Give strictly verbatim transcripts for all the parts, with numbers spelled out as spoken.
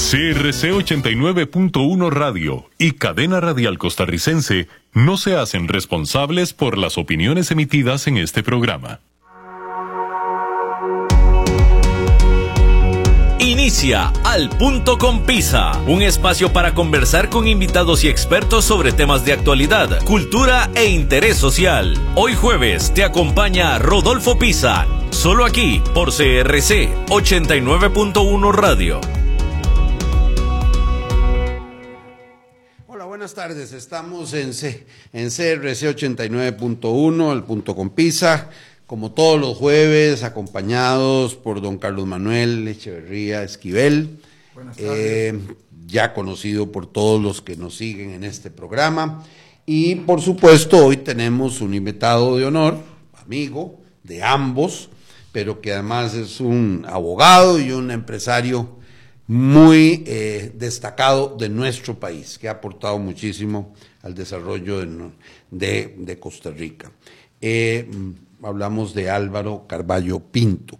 C R C ochenta y nueve punto uno Radio y Cadena Radial Costarricense no se hacen responsables por las opiniones emitidas en este programa. Inicia Al Punto con Pisa, un espacio para conversar con invitados y expertos sobre temas de actualidad, cultura e interés social. Hoy jueves te acompaña Rodolfo Pisa, solo aquí por C R C ochenta y nueve punto uno Radio. Hola, buenas tardes. Estamos en, C en C R C ochenta y nueve punto uno, Al Punto con Pisa. Como todos los jueves, acompañados por don Carlos Manuel Echeverría Esquivel, eh, ya conocido por todos los que nos siguen en este programa. Y por supuesto, hoy tenemos un invitado de honor, amigo de ambos, pero que además es un abogado y un empresario muy eh, destacado de nuestro país, que ha aportado muchísimo al desarrollo de, de, de Costa Rica. Eh, Hablamos de Álvaro Carballo Pinto.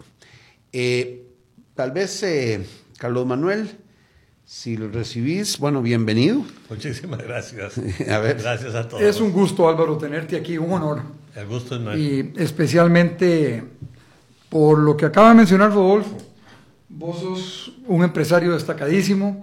Eh, tal vez, eh, Carlos Manuel, si lo recibís, bueno, bienvenido. Muchísimas gracias. A ver. Gracias a todos. Es un gusto, Álvaro, tenerte aquí, un honor. El gusto es nuestro. Y especialmente por lo que acaba de mencionar Rodolfo. Vos sos un empresario destacadísimo,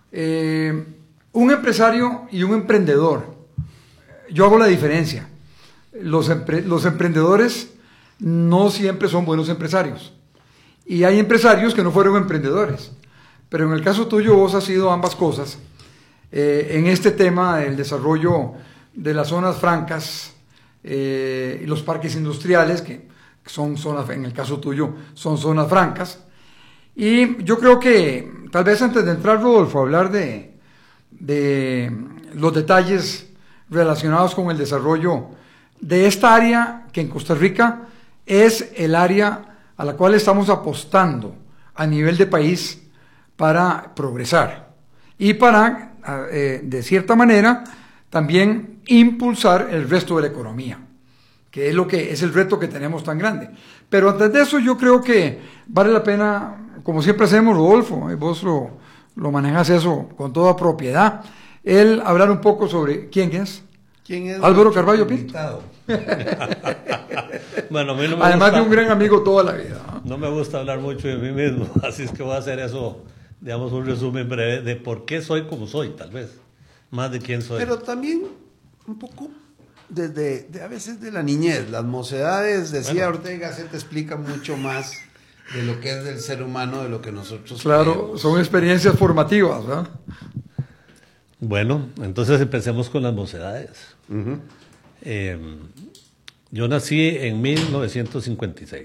eh, un empresario y un emprendedor. Yo hago la diferencia. Los, empre los emprendedores no siempre son buenos empresarios y hay empresarios que no fueron emprendedores, pero en el caso tuyo vos has sido ambas cosas. Eh, en este tema del desarrollo de las zonas francas eh, y los parques industriales, que son zonas, en el caso tuyo son zonas francas, y yo creo que tal vez antes de entrar, Rodolfo, a hablar de, de los detalles relacionados con el desarrollo de esta área que en Costa Rica es el área a la cual estamos apostando a nivel de país para progresar y para, eh, de cierta manera, también impulsar el resto de la economía, que es lo que es el reto que tenemos tan grande. Pero antes de eso yo creo que vale la pena, como siempre hacemos, Rodolfo, eh, vos lo, lo manejas eso con toda propiedad, el hablar un poco sobre quién es. ¿Quién es Álvaro Carballo Pinto? Bueno, a mí no me Además gusta, de un gran amigo toda la vida. ¿no? No me gusta hablar mucho de mí mismo, así es que voy a hacer eso, digamos, un resumen breve de por qué soy como soy, tal vez, más de quién soy. Pero también un poco desde de, a veces de la niñez, las mocedades, decía bueno. Ortega, se te explica mucho más de lo que es del ser humano, de lo que nosotros Claro, creemos. Son experiencias formativas, ¿verdad? Bueno, entonces empecemos con las mocedades. Uh-huh. eh, yo nací en mil novecientos cincuenta y seis,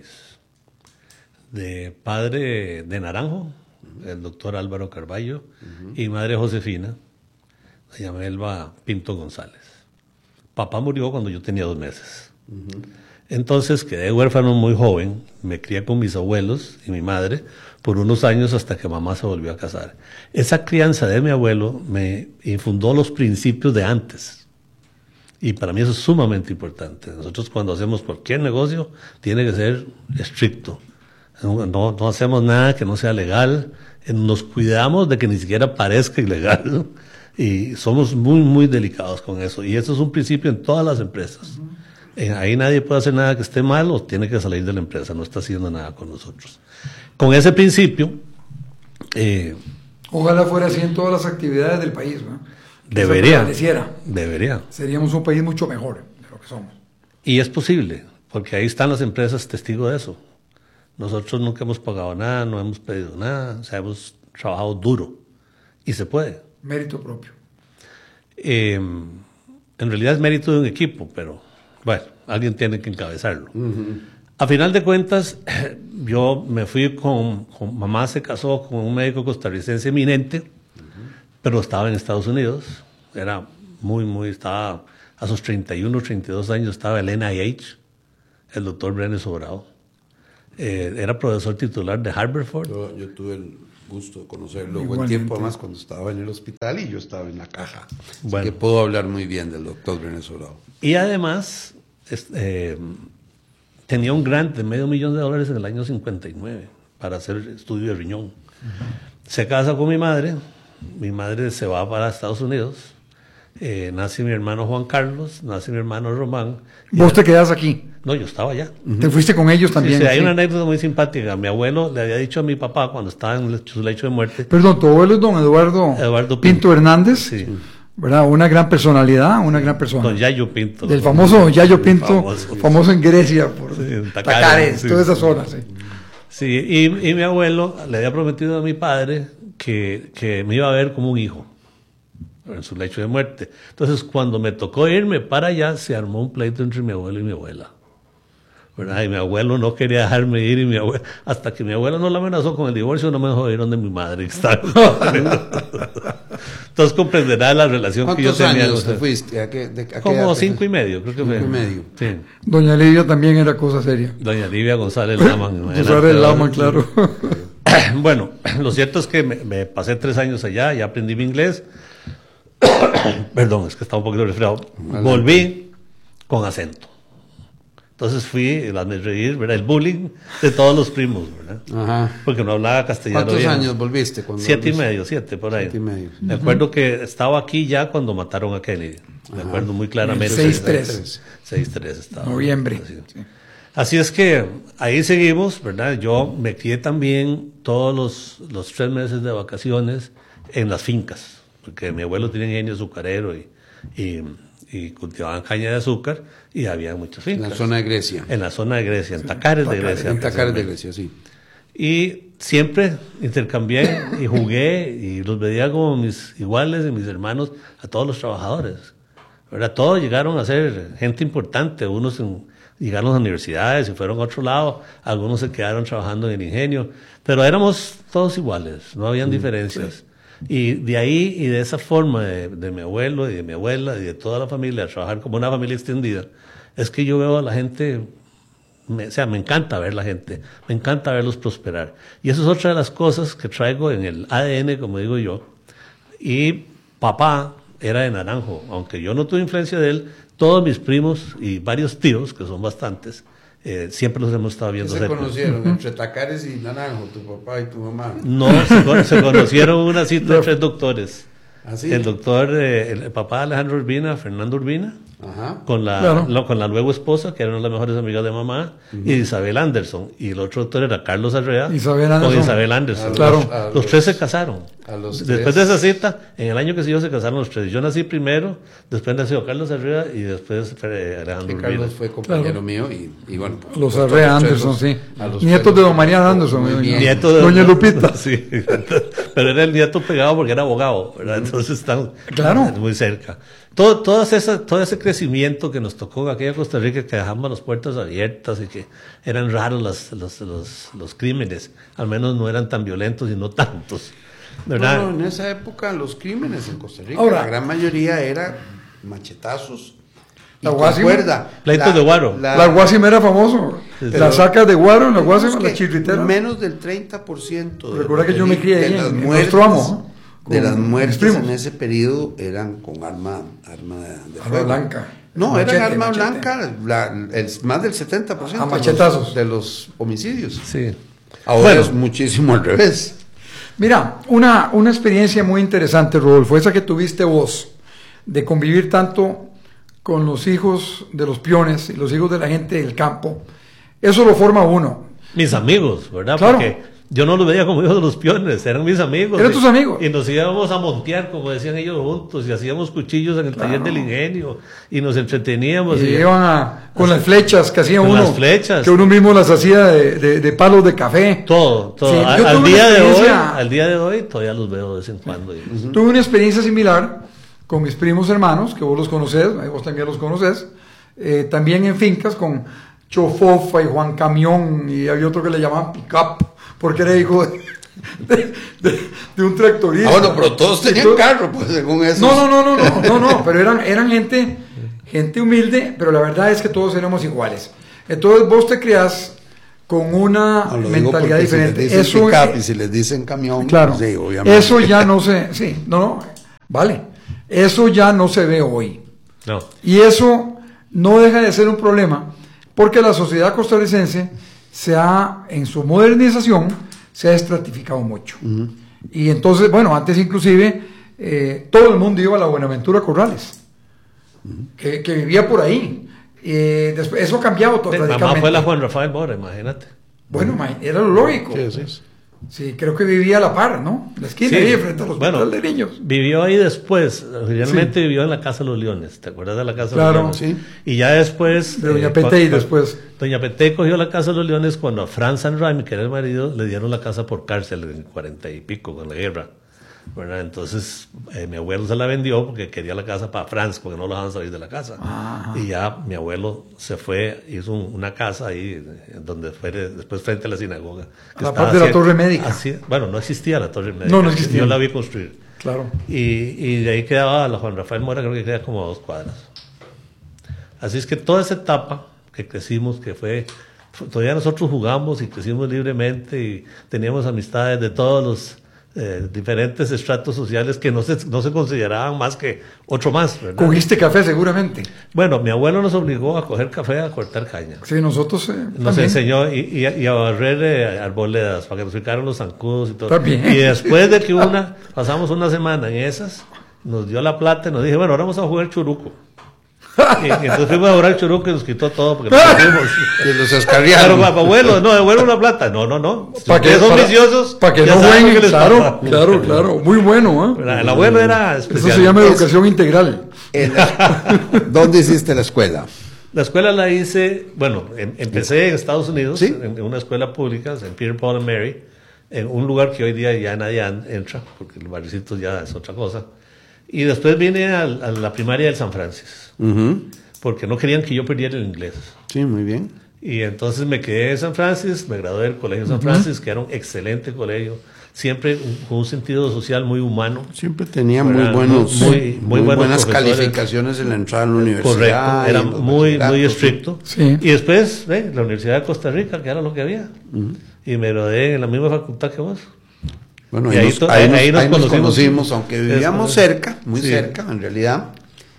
de padre de Naranjo, uh-huh. el doctor Álvaro Carballo, uh-huh. y madre Josefina, se llama Elba Pinto González. Papá murió cuando yo tenía dos meses. Uh-huh. Entonces quedé huérfano muy joven, me crié con mis abuelos y mi madre por unos años hasta que mamá se volvió a casar. Esa crianza de mi abuelo me infundó los principios de antes. Y para mí eso es sumamente importante. Nosotros cuando hacemos cualquier negocio tiene que ser estricto. No, no, no hacemos nada que no sea legal. Nos cuidamos de que ni siquiera parezca ilegal. Y somos muy, muy delicados con eso. Y eso es un principio en todas las empresas. Uh-huh. Eh, ahí nadie puede hacer nada que esté mal o tiene que salir de la empresa. No está haciendo nada con nosotros. Con ese principio... Eh, Ojalá fuera así en todas las actividades del país, ¿no? Que debería. Se debería. Seríamos un país mucho mejor de lo que somos. Y es posible, porque ahí están las empresas testigo de eso. Nosotros nunca hemos pagado nada, no hemos pedido nada, o sea, hemos trabajado duro. Y se puede. Mérito propio. Eh, en realidad es mérito de un equipo, pero bueno, alguien tiene que encabezarlo. Uh-huh. A final de cuentas, yo me fui con, con... Mamá se casó con un médico costarricense eminente, uh-huh. pero estaba en Estados Unidos. Era muy, muy... Estaba a sus treinta y uno, treinta y dos años, estaba el N I H, el doctor Brenes Sobrado. Eh, era profesor titular de Harvard. Yo, yo tuve el gusto de conocerlo buen tiempo, además, cuando estaba en el hospital y yo estaba en la caja. Bueno. Así que puedo hablar muy bien del doctor Brenes Sobrado. Y además... Eh, tenía un grant de medio millón de dólares en el año cincuenta y nueve para hacer estudio de riñón. Uh-huh. se casa con mi madre, mi madre se va para Estados Unidos, eh, nace mi hermano Juan Carlos, nace mi hermano Román. ¿Vos te quedas aquí? No, yo estaba allá. ¿Te fuiste con ellos también? Sí, sí, hay sí. una anécdota muy simpática. Mi abuelo le había dicho a mi papá cuando estaba en su lecho de muerte. Perdón, tu abuelo es don Eduardo, Eduardo Pinto, Pinto Hernández, sí. ¿verdad? Una gran personalidad, una gran persona. Don Yayo Pinto. Del famoso Yayo Pinto, famoso, famoso en Grecia, por sí, en Tacares, Tacares, sí. toda esa zona, sí. Sí, y, y mi abuelo le había prometido a mi padre que, que me iba a ver como un hijo en su lecho de muerte. Entonces, cuando me tocó irme para allá, se armó un pleito entre mi abuelo y mi abuela. ¿Verdad? Y mi abuelo no quería dejarme ir, y mi abuela, hasta que mi abuela no la amenazó con el divorcio, no me dejó ir donde mi madre estaba. Entonces comprenderá la relación que yo tenía. ¿Cuántos años o sea, te fuiste? ¿A qué, de, a qué como edad te cinco fuiste? y medio, creo que Cinco fue. y medio. Sí. Doña Lidia también era cosa seria. Doña Livia González Laman. González Laman, claro. Bueno, lo cierto es que me, me pasé tres años allá, ya aprendí mi inglés. Perdón, es que estaba un poquito resfriado. Volví con acento. Entonces fui, las me reír, ¿verdad? El bullying de todos los primos, ¿verdad? Ajá. Porque no hablaba castellano. ¿Cuántos bien. años volviste? Cuando Siete y volviste? medio, siete, por ahí. Siete y medio. Me acuerdo que estaba aquí ya cuando mataron a Kennedy. Me Ajá. acuerdo muy claramente. seis tres. seis tres estaba. Noviembre. Así. Sí. Así es que ahí seguimos, ¿verdad? Yo me quedé también todos los, los tres meses de vacaciones en las fincas, porque mi abuelo tenía ingenio azucarero y, y, y cultivaban caña de azúcar y había muchas En fincas. la zona de Grecia. En la zona de Grecia, en Tacares de Grecia. En Tacares de precisamente. Grecia, sí. Y siempre intercambié y jugué y los veía como mis iguales y mis hermanos, a todos los trabajadores, ¿verdad? Todos llegaron a ser gente importante, unos en, llegaron a las universidades y fueron a otro lado, algunos se quedaron trabajando en el ingenio, pero éramos todos iguales, no habían diferencias. Y de ahí y de esa forma de, de mi abuelo y de mi abuela y de toda la familia, trabajar como una familia extendida, es que yo veo a la gente, me, o sea, me encanta ver la gente, me encanta verlos prosperar. Y eso es otra de las cosas que traigo en el A D N, como digo yo. Y papá era de Naranjo, aunque yo no tuve influencia de él, todos mis primos y varios tíos, que son bastantes, eh, siempre los hemos estado viendo ¿Qué se cerca. conocieron? Entre Tacares y Naranjo, tu papá y tu mamá. No, se, con- se conocieron una cita de tres doctores. ¿Ah, sí? El doctor, eh, el papá de Alejandro Urbina, Fernando Urbina, Ajá. con la, Claro. lo- con la luego esposa, que era una de las mejores amigas de mamá, y Isabel Anderson. Y el otro doctor era Carlos Arrea, Isabel Anderson. con Isabel Anderson. A Claro. Los, a los los- tres se casaron. a los Después tres. de esa cita, en el año que siguió se casaron los tres. Yo nací primero, después nació Carlos Arrea y después eh, Alejandro Que Urbina. Carlos fue compañero Claro. mío y, y bueno. por Los supuesto, Arrea a tres Anderson, los- sí. a los Nietos tres de los- don Mariano Anderson. Muy doña- bien. Nieto de Doña Lupita. Sí, pero era el nieto pegado porque era abogado, ¿verdad? Entonces están Claro. muy cerca. Todo, todas esas, todo ese crecimiento que nos tocó en aquella Costa Rica, que dejamos las puertas abiertas y que eran raros las- los, los, los crímenes, al menos no eran tan violentos y no tantos, ¿verdad? No, no, en esa época los crímenes en Costa Rica, Ahora- la gran mayoría era machetazos y La con guásima. cuerda. Pleitos de guaro. La Guasima era famoso. Pero- Las sacas de Guaro, la Digamos Guasima, la que chirritera. Menos del treinta por ciento. de Recuerda los que yo me delitos- crié de ahí las en- en muertes- nuestro amo, ¿eh? De Con las mis muertes primos. en ese periodo eran con arma, arma de, de Arma fuego. blanca. No, Machete, eran arma machete. blanca, la- el, más del setenta por ciento A de los- machetazos. de los homicidios. Sí. Ahora Bueno. es muchísimo al revés. Mira, una, una experiencia muy interesante, Rodolfo, esa que tuviste vos, de convivir tanto con los hijos de los peones y los hijos de la gente del campo, eso lo forma uno. Mis amigos, ¿verdad? Claro. Porque yo no los veía como hijos de los peones, eran mis amigos. Eran Y- tus amigos. Y nos íbamos a montear, como decían ellos, juntos, y hacíamos cuchillos en el taller del ingenio, y nos entreteníamos. Y y- iban a- con las flechas que hacía Con uno, las flechas. que uno mismo las hacía de, de- de palos de café. Todo, todo. Sí, A- yo al, tuve una día de hoy, experiencia- al día de hoy todavía los veo de vez en cuando. y- Tuve una experiencia similar con mis primos hermanos, que vos los conocés, eh, vos también los conocés, eh, también en fincas con Chofofa y Juan Camión, y había otro que le llamaban Pickup, porque era hijo de, de- de- de un tractorista. Ah, bueno, pero todos tenían Entonces- carro, pues según eso. No, no, no, no, no, no, no, pero eran, eran gente, gente humilde, pero la verdad es que todos éramos iguales. Entonces vos te creas con una No, lo digo mentalidad porque diferente. Si les dicen Eso, pick-up eh, y si les dicen camión, claro, sí, obviamente. eso ya no se, sí, no, no, vale, eso ya no se ve hoy. No. Y eso no deja de ser un problema, porque la sociedad costarricense se ha, en su modernización, se ha estratificado mucho. Y entonces, bueno, antes inclusive eh, todo el mundo iba a la Buenaventura Corrales, que, que vivía por ahí. Eh, después, eso ha cambiado todo, radicalmente. Mamá fue la Juan Rafael Mora, imagínate. Bueno, era lo lógico. Sí, sí, sí. Sí, creo que vivía a la par, ¿no? La esquina, Sí. ahí frente al hospital Bueno, de niños. Vivió ahí después. Originalmente Sí. vivió en la Casa de los Leones. ¿Te acuerdas de la Casa Claro, de los Leones? sí. Y ya después. De Doña eh, Petey cua- después. Doña Petey cogió la Casa de los Leones cuando a Franz Sanraimi, que era el marido, le dieron la casa por cárcel en el cuarenta y pico con la guerra. ¿Verdad? Entonces eh, mi abuelo se la vendió porque quería la casa para Franz, porque no lo dejaban salir de la casa. Ajá. Y ya mi abuelo se fue, hizo un- una casa ahí, eh, donde fue después frente a la sinagoga. A la parte de la Torre Médica. Así- bueno, no existía la Torre Médica. No, no existía. Yo la vi construir. Claro. Y, y de ahí quedaba la Juan Rafael Mora, creo que queda como a dos cuadras. Así es que toda esa etapa que crecimos, que fue, fue- todavía nosotros jugamos y crecimos libremente y teníamos amistades de todos los eh, diferentes estratos sociales que no se, no se consideraban más que otro más, ¿verdad? Cogiste café seguramente. Bueno, mi abuelo nos obligó a coger café, a cortar caña. Sí, nosotros eh, Nos también. enseñó y, y, y a barrer eh, arboledas para que nos picaran los zancudos y todo. También. Y después de que una, pasamos una semana en esas, nos dio la plata y nos dije, bueno, ahora vamos a jugar churuco. Y, y entonces fuimos a jugar churuco y nos quitó todo porque nos perdimos. Que los Claro, escarriaron. papá, abuelo, no, devuelve una plata. No, no, no. Si ¿Para que ustedes son para- viciosos, Para que ya no saben lo jueguen, que les claro, pasa. claro, claro. Muy bueno, ¿eh? El abuelo era especial. Eso se llama Es- educación integral. En la- ¿Dónde hiciste la escuela? La escuela la hice, bueno, em- empecé en Estados Unidos, ¿Sí? en, en una escuela pública, en Peter, Paul and Mary, en un lugar que hoy día ya nadie an- entra, porque el barricito ya es otra cosa. Y después vine al- a, la primaria del San Francis, Ujú. porque no querían que yo perdiera el inglés. Sí, muy bien. Y entonces me quedé en San Francis, me gradué del Colegio San Francis, que era un excelente colegio, siempre un- con un sentido social muy humano. Siempre tenía muy Era buenos, muy- muy, muy buenos buenas profesores. calificaciones en la entrada a la universidad. Correcto, y era en los muy, muy bachilleratos. estricto. Sí. Y después, eh, la Universidad de Costa Rica, que era lo que había. Y me gradué en la misma facultad que vos. Bueno, Y ahí, ahí nos, to- ahí ahí- nos- ahí nos ahí nos conocimos. conocimos, aunque vivíamos Es- cerca, muy sí. cerca, en realidad.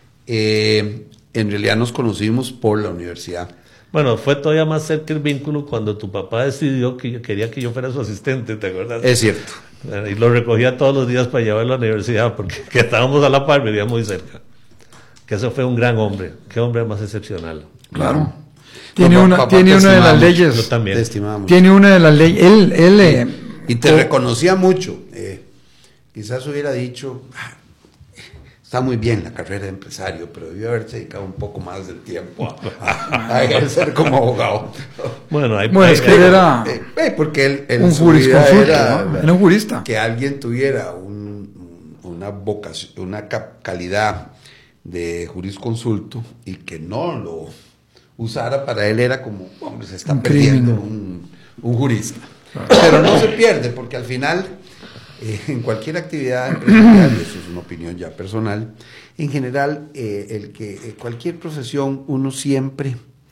Eh, en realidad nos conocimos por la universidad. Bueno, fue todavía más cerca el vínculo cuando tu papá decidió que yo- quería que yo fuera su asistente, ¿te acuerdas? Es cierto. Y lo recogía todos los días para llevarlo a la universidad, porque que estábamos a la par, vivíamos muy cerca. Que eso fue un gran hombre, qué hombre más excepcional. Claro. Tiene Papá- una, papá tiene te una de las estimamos. Yo leyes. también. Te estimamos. Tiene una de las leyes. Él, él eh, Y te co- reconocía mucho. eh, quizás hubiera dicho, "Ah, está muy bien la carrera de empresario, pero debió haberse dedicado un poco más del tiempo a, a- a ejercer como abogado. Bueno, hay, Bueno, hay- es que él era Eh, eh, porque él, él un su vida jurisconsulto, era, ¿no? Era un jurista. que alguien tuviera un- una vocación, una cap- calidad de jurisconsulto y que no lo usara, para él era como, hombre, se está Un perdiendo crimen. un, un jurista. Pero no se pierde, porque al final, eh, en cualquier actividad empresarial, y eso es una opinión ya personal, en general, eh, el que eh, cualquier profesión, uno siempre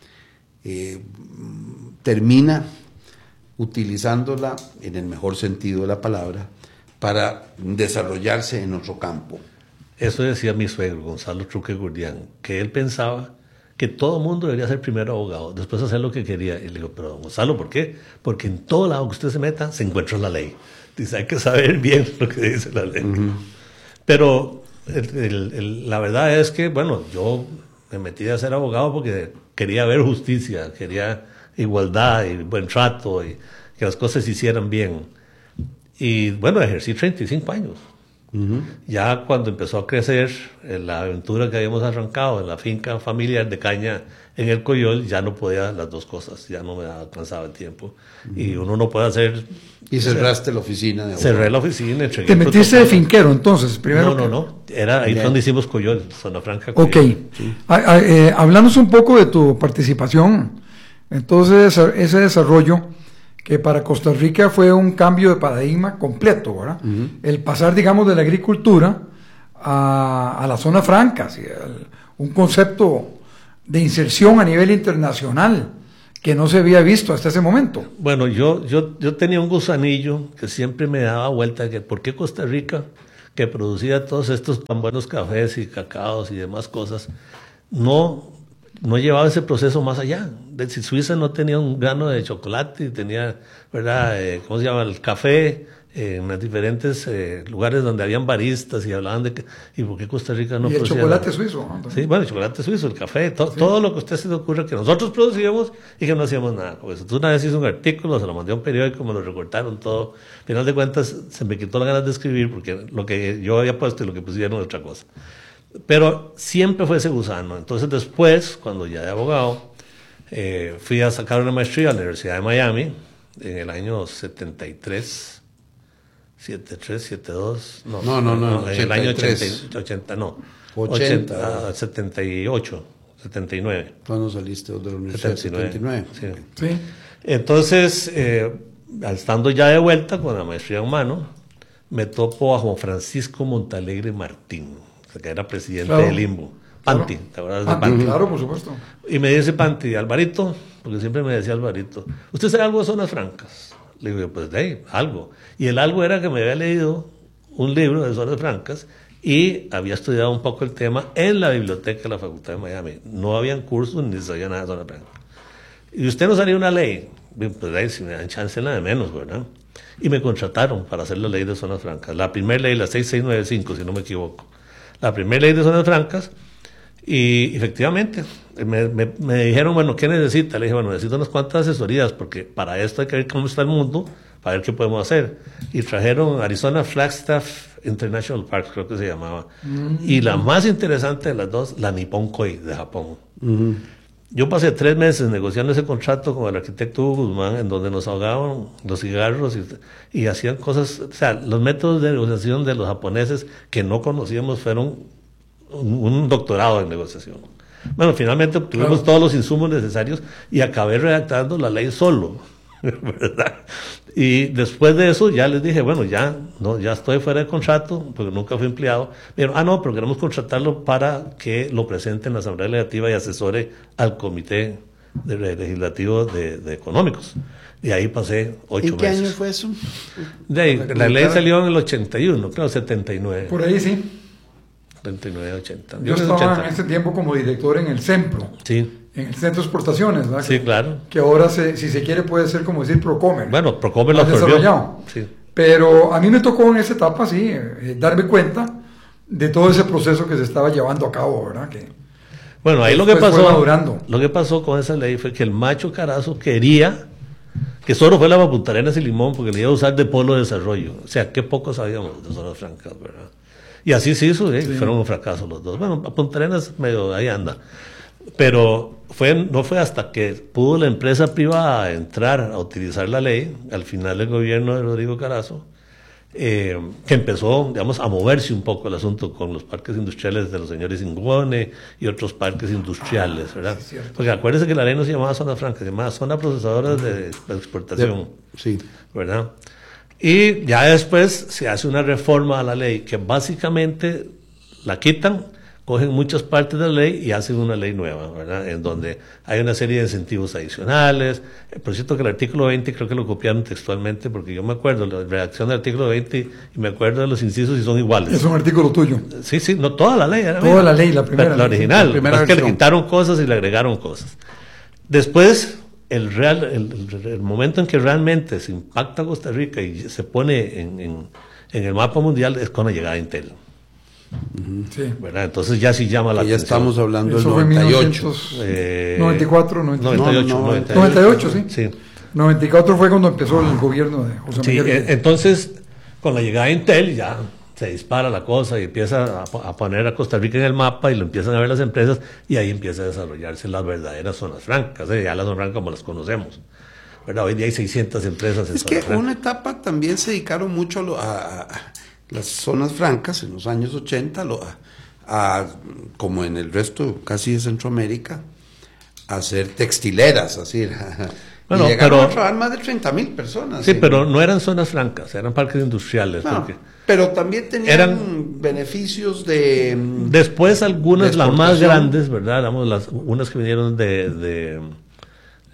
eh, termina utilizándola en el mejor sentido de la palabra para desarrollarse en otro campo. Eso decía mi suegro, Gonzalo Truque Gurdián, que él pensaba que todo mundo debería ser primero abogado, después hacer lo que quería. Y le digo, pero Gonzalo, ¿por qué? Porque en todo lado que usted se meta, se encuentra la ley. Dice, hay que saber bien lo que dice la ley. Pero el- el- el- la verdad es que, bueno, yo me metí a ser abogado porque quería ver justicia, quería igualdad y buen trato y que las cosas se hicieran bien. Y bueno, ejercí treinta y cinco años. Ya cuando empezó a crecer eh, la aventura que habíamos arrancado en la finca familiar de caña en el Coyol, ya no podía las dos cosas, ya no me alcanzaba el tiempo. Y uno no puede hacer... Y cerraste la oficina de abogado. Cerré la oficina, entregué Te el metiste de protocolo. finquero entonces, primero. No, no, que- no. Era ahí Bien. donde hicimos Coyol, Zona Franca Ok. Coyol. Ah, ah, eh, háblanos un poco de tu participación. Entonces, ese desarrollo que para Costa Rica fue un cambio de paradigma completo, ¿verdad? El pasar, digamos, de la agricultura a, a la zona franca, ¿sí? El- un concepto de inserción a nivel internacional que no se había visto hasta ese momento. Bueno, yo, yo, yo tenía un gusanillo que siempre me daba vuelta, que por qué Costa Rica, que producía todos estos tan buenos cafés y cacaos y demás cosas, no, no llevaba ese proceso más allá. De, si Suiza no tenía un grano de chocolate y tenía, ¿verdad? Eh, ¿Cómo se llama? El café, en los diferentes eh, lugares donde habían baristas y hablaban de que, y por qué Costa Rica no y el producía chocolate nada. suizo. ¿No? Sí, bueno, el chocolate suizo, el café, to, Sí. todo lo que a usted se le ocurre que nosotros producíamos y que no hacíamos nada con eso. Entonces una vez hice un artículo, se lo mandé a un periódico, me lo recortaron todo. Al final de cuentas se me quitó las ganas de escribir porque lo que yo había puesto y lo que pusieron es otra cosa. Pero siempre fue ese gusano. Entonces después, cuando ya de abogado, eh, fui a sacar una maestría a la Universidad de Miami en el año setenta y tres. setenta y tres, setenta y dos, no, No, no, no, en el año ochenta y tres. ochenta, ochenta no, ochenta. ochenta, setenta y ocho, setenta y nueve. ¿Cuándo saliste de la universidad? setenta y nueve. setenta y nueve. Sí. Sí. Entonces, eh, estando ya de vuelta con la maestría en mano, me topo a Juan Francisco Montalegre Martín, que era presidente Claro. del Limbo. Panti, Claro. ¿te acuerdas de Ah, Panti? claro, por supuesto. Y me dice Panti, Alvarito, porque siempre me decía Alvarito, ¿usted sabe algo de zonas francas? Le digo, pues de ahí, algo. Y el algo era que me había leído un libro de zonas francas y había estudiado un poco el tema en la biblioteca de la Facultad de Miami. No habían cursos ni sabía nada de zonas francas. Y usted nos haría una ley. Pues de ahí, si me dan chance, la de menos, ¿verdad? Y me contrataron para hacer la ley de zonas francas. La primera ley, la seis seis nueve cinco, si no me equivoco. La primera ley de zonas francas. Y efectivamente, me, me, me dijeron, bueno, ¿qué necesita? Le dije, bueno, necesito unas cuantas asesorías, porque para esto hay que ver cómo está el mundo, para ver qué podemos hacer. Y trajeron Arizona Flagstaff International Park, creo que se llamaba. Mm-hmm. Y la más interesante de las dos, la Nippon Koi, de Japón. Mm-hmm. Yo pasé tres meses negociando ese contrato con el arquitecto Hugo Guzmán, en donde nos ahogaban los cigarros y, y hacían cosas, o sea, los métodos de negociación de los japoneses que no conocíamos fueron un, un doctorado en negociación. Bueno, finalmente obtuvimos claro. todos los insumos necesarios y acabé redactando la ley solo, ¿verdad? Y después de eso ya les dije, bueno, ya no, ya estoy fuera de contrato, porque nunca fui empleado. Me dijeron, ah, no, pero queremos contratarlo para que lo presente en la Asamblea Legislativa y asesore al Comité de, de Legislativo de, de Económicos. Y ahí pasé ocho meses. ¿En qué año fue eso? De ahí, la, la ley salió en el ochenta y uno, creo, setenta y nueve. Por ahí sí. setenta y nueve, ochenta. Yo, Yo estaba ochenta. En ese tiempo como director en el CEMPRO. Sí. En el Centro de Exportaciones, ¿verdad? Sí, que, claro. Que ahora, se, si se quiere, puede ser como decir Procomer. Bueno, Procomer lo absorbió. Sí. Pero a mí me tocó en esa etapa, sí, eh, darme cuenta de todo ese proceso que se estaba llevando a cabo, ¿verdad? Que bueno, ahí lo que pasó, lo que pasó con esa ley fue que el macho Carazo quería que solo fuera para Punta Arenas y Limón, porque le iba a usar de polo de desarrollo. O sea, qué poco sabíamos de zonas francas, ¿verdad? Y así se hizo, ¿eh? Sí. Fueron un fracaso los dos. Bueno, a Punta Arenas medio ahí anda. Pero fue, no fue hasta que pudo la empresa privada entrar a utilizar la ley, al final del gobierno de Rodrigo Carazo, eh, que empezó, digamos, a moverse un poco el asunto con los parques industriales de los señores Ingone y otros parques industriales, ¿verdad? Sí, porque acuérdense que la ley no se llamaba zona franca, se llamaba zona procesadora de exportación, sí. ¿verdad? Y ya después se hace una reforma a la ley que básicamente la quitan, cogen muchas partes de la ley y hacen una ley nueva, ¿verdad? En donde hay una serie de incentivos adicionales. Por cierto que el artículo veinte creo que lo copiaron textualmente, porque yo me acuerdo de la redacción del artículo veinte y me acuerdo de los incisos y son iguales. Es un artículo tuyo. Sí, sí, no toda la ley. Era toda la ley, la primera. La, la original. La primera es que le quitaron cosas y le agregaron cosas. Después, el, real, el, el, el momento en que realmente se impacta Costa Rica y se pone en, en, en el mapa mundial es con la llegada de Intel. Sí. ¿Verdad? Entonces ya sí llama la y ya atención. estamos hablando del noventa y ocho. Eh, noventa y cuatro, noventa y ocho. noventa y ocho, no, noventa y ocho, noventa y ocho, sí. sí. noventa y cuatro fue cuando empezó el gobierno de José sí, Miguel. Entonces, con la llegada de Intel ya se dispara la cosa y empieza a, a poner a Costa Rica en el mapa y lo empiezan a ver las empresas y ahí empieza a desarrollarse las verdaderas zonas francas, ¿eh? Ya las zonas francas como las conocemos. ¿Verdad? Hoy día hay seiscientas empresas en es que franca. Una etapa también se dedicaron mucho a, lo, a, a las zonas francas en los años ochenta, lo, a, a, como en el resto casi de Centroamérica, a hacer textileras, así. Bueno, y llegaron pero, a trabajar más de treinta mil personas. Sí, ¿sí? Pero no eran zonas francas, eran parques industriales. No, porque pero también tenían eran, beneficios de... Después algunas, de las más grandes, ¿verdad? Damos las, unas que vinieron de... de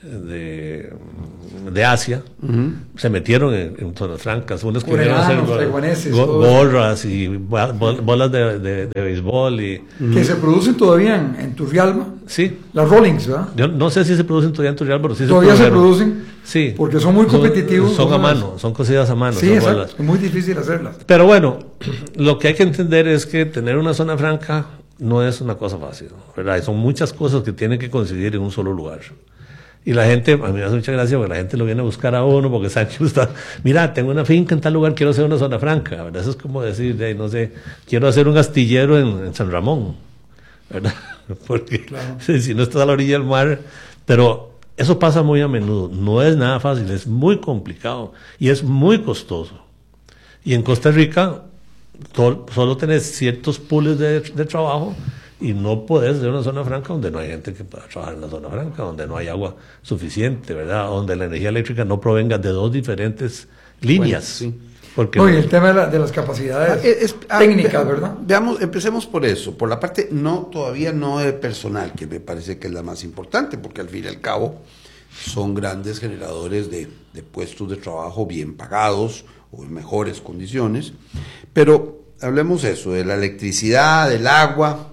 de, de Asia, uh-huh. se metieron en, en zonas francas, unos que vinieron a hacer go, gorras y bol, bolas de, de, de béisbol. Y, uh-huh. Que se producen todavía en, en Turrialba. Sí. Las Rollings, ¿verdad? Yo no sé si se producen todavía en Turrialba, pero sí todavía se, se producen. Sí. Porque son muy competitivos. Son, son a mano, son cosidas a mano. Sí, exacto. Bolas. Es muy difícil hacerlas. Pero bueno, lo que hay que entender es que tener una zona franca no es una cosa fácil, ¿verdad? Son muchas cosas que tienen que coincidir en un solo lugar. Y la gente, a mí me hace mucha gracia porque la gente lo viene a buscar a uno porque Sánchez está, mira, tengo una finca en tal lugar, quiero hacer una zona franca, ¿verdad? Eso es como decir, hey, no sé, quiero hacer un astillero en, en San Ramón, ¿verdad? Porque claro. si, si no estás a la orilla del mar, pero eso pasa muy a menudo, no es nada fácil, es muy complicado y es muy costoso. Y en Costa Rica to, solo tenés ciertos pools de, de trabajo y no podés hacer una zona franca donde no hay gente que pueda trabajar en la zona franca, donde no hay agua suficiente, ¿verdad? Donde la energía eléctrica no provenga de dos diferentes líneas. Bueno, sí. Porque no, y el tema de, la, de las capacidades es, es, técnicas, ¿verdad? Veamos, empecemos por eso, por la parte no todavía no de personal, que me parece que es la más importante, porque al fin y al cabo son grandes generadores de, de puestos de trabajo bien pagados o en mejores condiciones, pero hablemos eso, de la electricidad, del agua.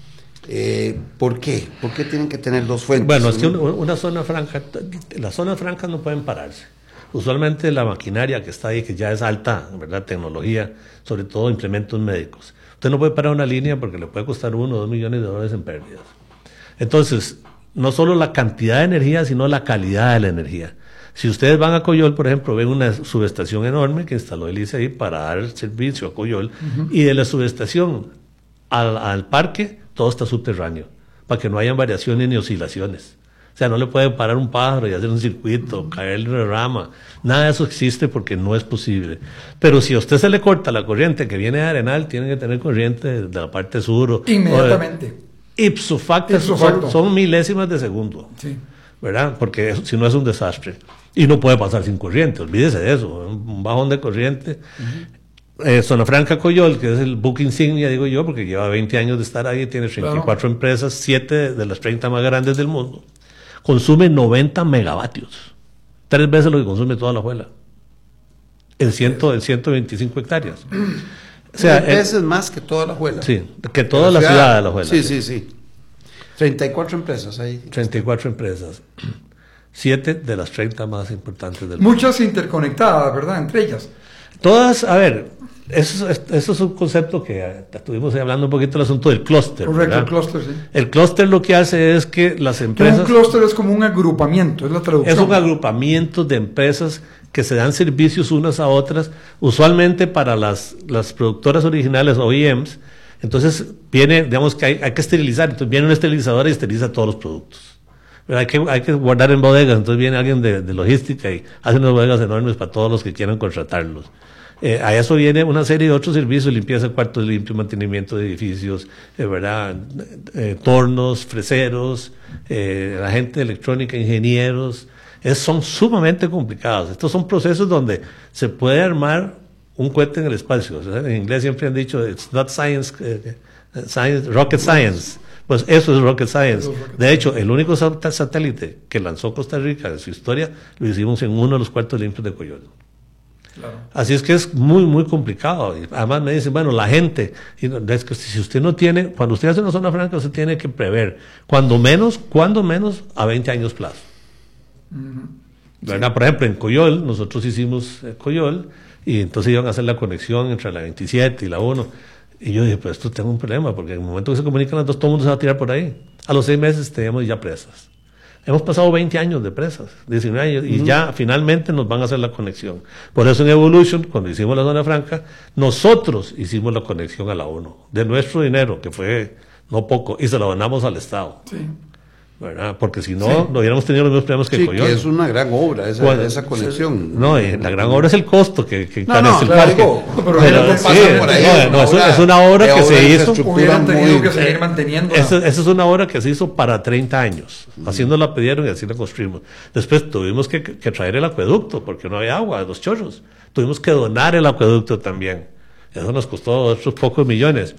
Eh, ¿Por qué? ¿Por qué tienen que tener dos fuentes? Bueno, es que una, una zona franca, las zonas francas no pueden pararse. Usualmente la maquinaria que está ahí, que ya es alta, ¿verdad? Tecnología, sobre todo implementos médicos. Usted no puede parar una línea porque le puede costar uno o dos millones de dólares en pérdidas. Entonces, no solo la cantidad de energía, sino la calidad de la energía. Si ustedes van a Coyol, por ejemplo, ven una subestación enorme que instaló el I C E ahí para dar servicio a Coyol, uh-huh. y de la subestación al, al parque, todo está subterráneo, para que no hayan variaciones ni oscilaciones. O sea, no le puede parar un pájaro y hacer un circuito, caerle rama. Nada de eso existe porque no es posible. Pero si a usted se le corta la corriente que viene de Arenal, tiene que tener corriente de la parte sur. Inmediatamente. Ipso facto, Ipso facto. Son, son milésimas de segundo. Sí. ¿Verdad? Porque eso, si no es un desastre. Y no puede pasar sin corriente, olvídese de eso. Un bajón de corriente. Uh-huh. Eh, Zona Franca Coyol, que es el buque insignia, digo yo, porque lleva veinte años de estar ahí, tiene treinta y cuatro claro. empresas, siete de las treinta más grandes del mundo. Consume noventa megavatios, tres veces lo que consume toda la Alajuela, en, ciento, en ciento veinticinco hectáreas. O sea, tres veces más que toda la Alajuela. Sí, que toda la, la ciudad, ciudad de Alajuela. Sí, sí, sí. treinta y cuatro empresas ahí. treinta y cuatro empresas. Siete de las treinta más importantes del mundo. Muchas interconectadas, ¿verdad? Entre ellas. Todas, a ver, eso, eso es un concepto que estuvimos hablando un poquito del asunto del clúster. Correcto, ¿verdad? el clúster, sí. El clúster lo que hace es que las empresas... Un clúster es como un agrupamiento, es la traducción. Es un agrupamiento de empresas que se dan servicios unas a otras, usualmente para las, las productoras originales o E Ms. Entonces viene, digamos que hay, hay que esterilizar, entonces viene una esterilizadora y esteriliza todos los productos. Pero hay que, hay que guardar en bodegas, entonces viene alguien de, de logística y hace unas bodegas enormes para todos los que quieran contratarlos. Eh, a eso viene una serie de otros servicios, limpieza de cuartos limpios, mantenimiento de edificios, eh, ¿verdad? Eh, tornos, freseros, eh, la gente electrónica, ingenieros. Es, son sumamente complicados. Estos son procesos donde se puede armar un cohete en el espacio. O sea, en inglés siempre han dicho, it's not science, eh, science, rocket science. Pues eso es rocket science. De hecho, el único satélite que lanzó Costa Rica en su historia lo hicimos en uno de los cuartos limpios de Coyol. Claro. Así es que es muy, muy complicado. Y además me dicen, bueno, la gente, es que si usted no tiene, cuando usted hace una zona franca, usted tiene que prever, cuando menos, cuando menos, a veinte años plazo. Uh-huh. ¿Verdad? Sí. Por ejemplo, en Coyol, nosotros hicimos eh, Coyol, y entonces iban a hacer la conexión entre la veintisiete y la uno. Y yo dije, pues esto tengo un problema, porque en el momento que se comunican las dos, todo el mundo se va a tirar por ahí. A los seis meses teníamos ya presas. Hemos pasado veinte años de presas, diecinueve años, y uh-huh. ya finalmente nos van a hacer la conexión. Por eso en Evolution, cuando hicimos la zona franca, nosotros hicimos la conexión a la uno, de nuestro dinero, que fue no poco, y se lo donamos al Estado. Sí. ¿Verdad? Porque si no, sí. no hubiéramos tenido los mismos problemas que sí, Coyol. Que es una gran obra esa, bueno, esa conexión. No, y la gran obra es el costo que, que no, no, el claro, parque. Digo, pero, pero no sí, pasa por ahí. No, no, es, obra, es una obra que obra se hizo. Hubieran tenido muy, que seguir manteniendo. Esa es una obra que se hizo para treinta años. Uh-huh. Haciendo la pidieron y así la construimos. Después tuvimos que, que traer el acueducto porque no había agua, los chorros. Tuvimos que donar el acueducto también. Eso nos costó otros pocos millones.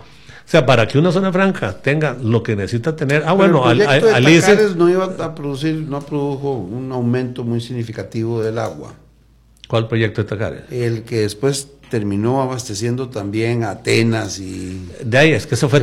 O sea, para que una zona franca tenga lo que necesita tener. Ah, Pero bueno, el al, proyecto al, de Alice- Tacares no iba a producir, no produjo un aumento muy significativo del agua. ¿Cuál proyecto de Tacares? El que después terminó abasteciendo también a Atenas y... De ahí, es que eso fue